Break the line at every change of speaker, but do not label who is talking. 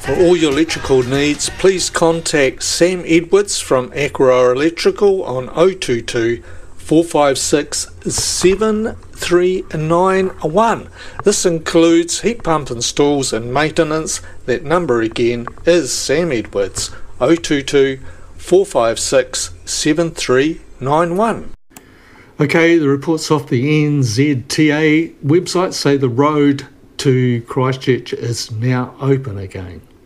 For all your electrical needs, please contact Sam Edwards from Aquaroa Electrical on 022 456 7391. This includes heat pump installs and maintenance. That number again is Sam Edwards, 022 456 7391. Okay, the reports off the NZTA website say the road to Christchurch is now open again.